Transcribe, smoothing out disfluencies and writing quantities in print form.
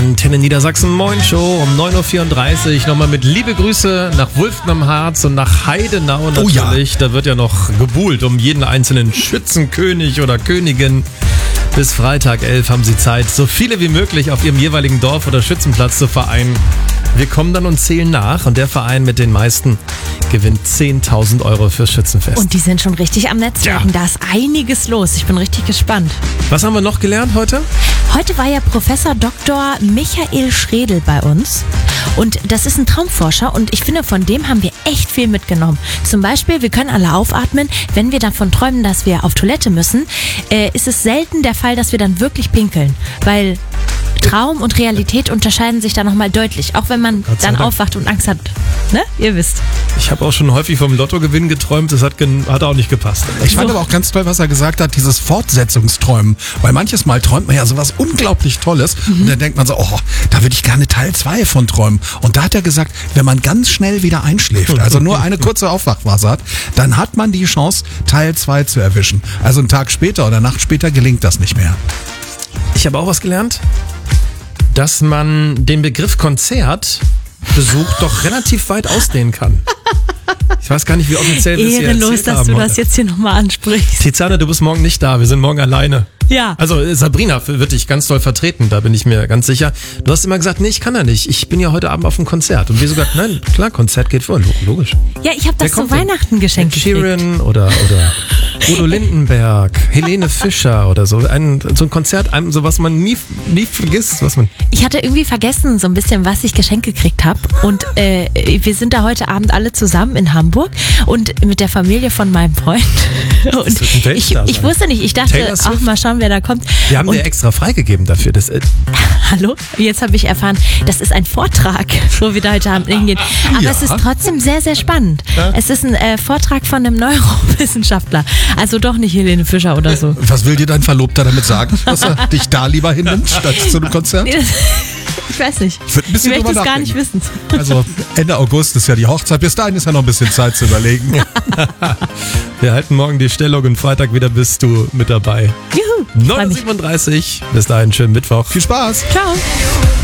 Antenne Niedersachsen Moin Show um 9.34 Uhr. Nochmal mit liebe Grüße nach Wulften am Harz und nach Heidenau natürlich. Da wird ja noch gebuhlt um jeden einzelnen Schützenkönig oder Königin. Bis Freitag 11 haben Sie Zeit, so viele wie möglich auf Ihrem jeweiligen Dorf oder Schützenplatz zu vereinen. Wir kommen dann und zählen nach und der Verein mit den meisten gewinnt 10.000 Euro fürs Schützenfest. Und die sind schon richtig am Netzwerken. Ja. Da ist einiges los. Ich bin richtig gespannt. Was haben wir noch gelernt heute? Heute war ja Professor Dr. Michael Schredl bei uns. Und das ist ein Traumforscher und ich finde, von dem haben wir echt viel mitgenommen. Zum Beispiel, wir können alle aufatmen. Wenn wir davon träumen, dass wir auf Toilette müssen, ist es selten der Fall, dass wir dann wirklich pinkeln. Weil Traum und Realität unterscheiden sich da nochmal deutlich. Auch wenn man dann aufwacht und Angst hat. Ne? Ihr wisst. Ich habe auch schon häufig vom Lottogewinn geträumt. Das hat auch nicht gepasst. Ich fand aber auch ganz toll, was er gesagt hat, dieses Fortsetzungsträumen. Weil manches Mal träumt man ja sowas unglaublich Tolles und dann denkt man so, oh, da würde ich gerne Teil 2 von träumen. Und da hat er gesagt, wenn man ganz schnell wieder einschläft, also nur eine kurze Aufwachphase hat, dann hat man die Chance, Teil 2 zu erwischen. Also einen Tag später oder eine Nacht später gelingt das nicht mehr. Ich habe auch was gelernt, dass man den Begriff Konzertbesuch doch relativ weit ausdehnen kann. Ich weiß gar nicht, wie offiziell wir es hier erzählt haben. Ehrenlos, dass du das jetzt hier nochmal ansprichst. Tiziana, du bist morgen nicht da, wir sind morgen alleine. Ja. Also Sabrina wird dich ganz doll vertreten, da bin ich mir ganz sicher. Du hast immer gesagt, nee, ich kann da nicht. Ich bin ja heute Abend auf einem Konzert. Und wir so gesagt, nein, klar, Konzert geht vor. Logisch. Ja, ich habe das zu Weihnachten geschenkt gekriegt. Sheeran oder Udo Lindenberg, Helene Fischer oder so. So ein Konzert, so was man nie vergisst. Ich hatte irgendwie vergessen, so ein bisschen, was ich geschenkt gekriegt habe. Und wir sind da heute Abend alle zusammen in Hamburg und mit der Familie von meinem Freund. Und ich wusste nicht, ich dachte, auch mal schauen, wer da kommt. Wir haben dir extra freigegeben dafür. Hallo? Jetzt habe ich erfahren, das ist ein Vortrag, wo wir da heute Abend hingehen. Aber es ist trotzdem sehr, sehr spannend. Ja. Es ist ein Vortrag von einem Neurowissenschaftler. Also doch nicht Helene Fischer oder so. Was will dir dein Verlobter damit sagen? Dass er dich da lieber hinnimmt, statt zu einem Konzert? Ich weiß nicht. Ich möchte es gar nicht wissen. Also Ende August ist ja die Hochzeit. Bis dahin ist ja noch ein bisschen Zeit zu überlegen. Wir halten morgen die Stellung und Freitag wieder bist du mit dabei. Juhu. 9.37 Uhr. Bis dahin, schönen Mittwoch. Viel Spaß. Ciao.